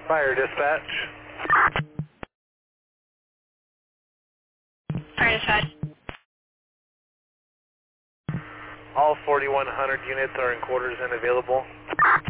Fire dispatch. Fire dispatch. All 4100 units are in quarters and available.